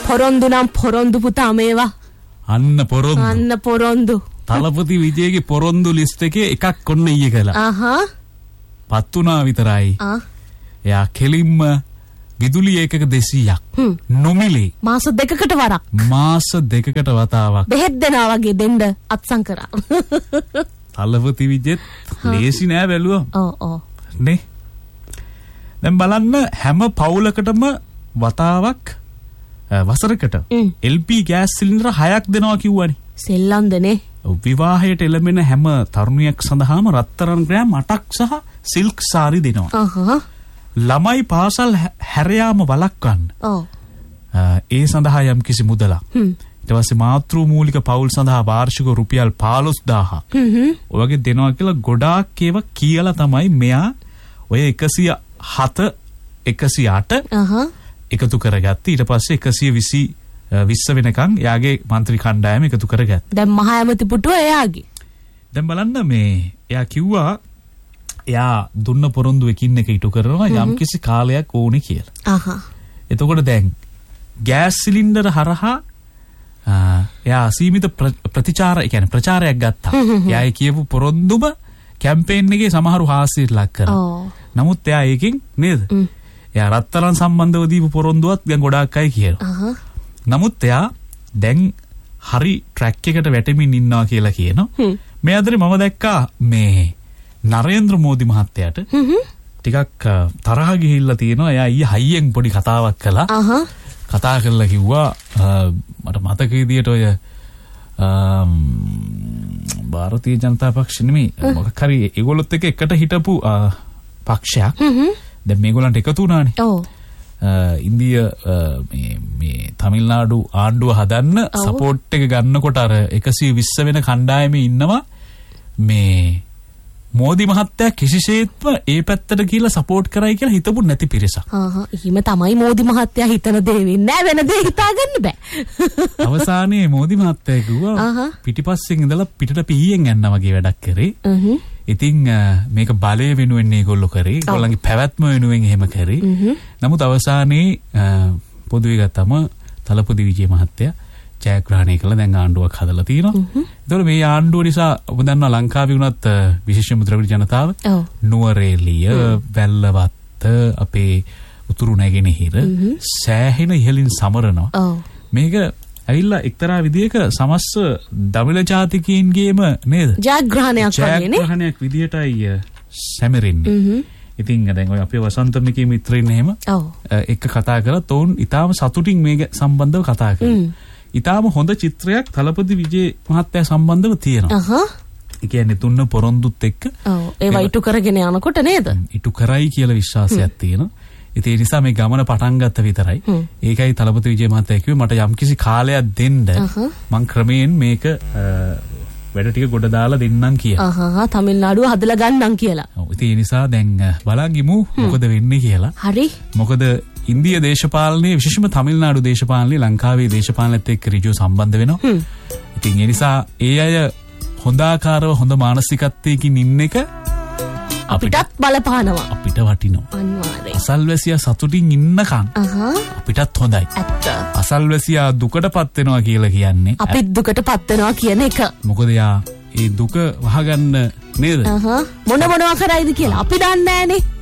පොරොන්දු නම් පොරොන්දු පුතා මේවා. අන්න පොරොන්දු. තලපති විජේගේ පොරොන්දු ලිස්ට් එකේ එකක් කොන්න ඊයේ කළා. පත් වුණා විතරයි. එයා කෙලින්ම විදුලි ඒකක 200ක් නොමිලේ මාස දෙකකට වතාවක් බෙහෙත් දෙනවා වගේ දෙන්න අත්සන් කරා. තලපති විජේත් ලේසි නෑ බැලුවා. ඔව් නේ. දැන් බලන්න හැම පවුලකටම වතාවක් වසරකට LP ගෑස් සිලින්ඩර 6ක් දෙනවා කිව්වනේ. සෙල්ලම්දනේ. විවාහයට එළඹෙන හැම තරුණියක් සඳහාම රත්තරන් ග්‍රෑම් 8ක් සහ සිල්ක් සාරි දෙනවා. ළමයි පාසල් හැරයාම වළක්වන්න. ඒ සඳහා යම් කිසි මුදලක්. ඊට පස්සේ මාතෘ මූලික පවුල් සඳහා වාර්ෂික රුපියල් 15000ක්. ඔය වගේ දෙනවා කියලා ගොඩාක් ඒවා කියලා තමයි මෙයා ඔය 107 108 එකතු කරගත්තී. ඊට පස්සේ 120 වෙනකන් එයාගේ മന്ത്രി කණ්ඩායම එකතු කරගත්තා. දැන් මහා ඇමති පුටුව එයාගේ. දැන් බලන්න මේ එයා කිව්වා එයා දුන්න පොරොන්දු එකින් එක ඉටු කරනවා යම් කිසි කාලයක් ඕනේ කියලා. එතකොට දැන් ගෑස් සිලින්ඩර හරහා එයා සීමිත ප්‍රතිචාර කියන්නේ ප්‍රචාරයක් ගත්තා. එයා කියපු පොරොන්දුම කැම්පේන් එකේ සමහරු හාස්‍යයට ලක් කරා. නමුත් එයා ඒකෙන් නේද? එයා රත්තරන් සම්බන්ධව දීපු පොරොන්දුවත් දැන් ගොඩාක් අය කියනවා. නමුත් එයා දැන් හරි ට්‍රැක් එකට වැටෙමින් ඉන්නවා කියලා කියනවා. මේ අතරේ මම දැක්කා මේ නරේන්ද්‍ර මෝදි මහත්තයාට ටිකක් තරහ ගිහිල්ලා තියෙනවා. එයා ඊයේ හයියෙන් පොඩි කතාවක් කළා. කතා කරලා කිව්වා මට මතක විදියට ඔය ಭಾರತೀಯ ජනතා පක්ෂ නෙමෙයි මොකක් හරි ඒගොල්ලොත් එකට හිටපු පක්ෂයක්. දැන් මේගොල්ලන්ට එකතු වුණානේ. ඉන්දිය මේ තමිල්නාඩු ආණ්ඩුව හදන්න සපෝට් එක ගන්නකොට අර 120 වෙන කණ්ඩායමේ ඉන්නවා මේ මෝදි මහත්තයා කිසිසේත්ම ඒ පැත්තට කියලා සපෝට් කරයි කියලා හිතපු නැති පිරිසක්. එහෙම තමයි මෝදි මහත්තයා හිතන දේ වෙන්නේ නැහැ වෙන දේ හිතාගන්න බෑ. අවසානයේ මෝදි මහත්තයා කිව්වා පිටිපස්සෙන් ඉඳලා පිටට පිහියෙන් යන්න වගේ වැඩක් කරේ. ඉතින් මේක බලය වෙනුවෙන් ඒගොල්ලෝ කරේ. ඒගොල්ලන්ගේ පැවැත්ම වෙනුවෙන් එහෙම කරේ. නමුත් අවසානයේ පොදුවේ ගත්තම තලපති විජේ මහත්තයා ජයග්‍රහණය කළා. දැන් ආණ්ඩුවක් හදලා තියෙනවා. ඒතකොට මේ ආණ්ඩුව නිසා ඔබ දන්නවා ලංකාවේ වුණත් විශේෂ මුද්‍රවිඩ ජනතාව නුවරඑළිය වැල්ලවත්ත අපේ උතුරු නැගෙනහිර සෑහෙන ඉහළින් සමරනවා. මේක ඇවිල්ලා එක්තරා විදියක සමස්ත දමිළ ජාතිකයින්ගේම නේද ජයග්‍රහණයක් විදියටයි සැමරෙන්නේ. ඉතින් දැන් ඔය අපේ වසන්තමිකේ මිත්‍රයින් එහෙම එක්ක කතා කරලා තෝන් ඊටාම සතුටින් මේක සම්බන්ධව කතා කරනවා. ඊටාම හොඳ චිත්‍රයක් තලපති විජේ මහත්තයා සම්බන්ධව තියෙනවා. ඒ කියන්නේ තුන්න පොරොන්දුත් එක්ක ඒවා ඉටු කරගෙන යනකොට නේද? ඉටු කරයි කියලා විශ්වාසයක් තියෙනවා. ඒ නිසා මේ ගමන පටන් ගත්ත විතරයි. ඒකයි තලපති විජේ මහත්තයා කිව්වේ මට යම්කිසි කාලයක් දෙන්න මං ක්‍රමයෙන් මේක වැඩ ටික ගොඩ දාලා දෙන්නම් කියලා. තමිල්නාඩුව හදලා ගන්නම් කියලා. ඔව් ඒ නිසා දැන් බලන්ගිමු මොකද වෙන්නේ කියලා. හරි. මොකද ඉන්දියා දේශපාලනයේ විශේෂම තමිල්නාඩු දේශපාලනයේ ලංකාවේ දේශපාලනයත් එක්ක ඍජුව සම්බන්ධ වෙනවා. ඉතින් ඒ නිසා ඒ අය හොඳාකාරව හොඳ මානසිකත්වයකින් ඉන්න එක අපිටත් බලපානවා. අපිට වටිනවා. අනිවාර්යයෙන්. අසල්වැසියා සතුටින් ඉන්නකම් අපිටත් හොඳයි. ඇත්ත. අසල්වැසියා දුකටපත් වෙනවා කියලා කියන්නේ අපිත් දුකටපත් වෙනවා කියන එක. මොකද යා ඒ දුක වහගන්න නේද? මොනවා කරයිද කියලා අපි දන්නේ නැහනේ.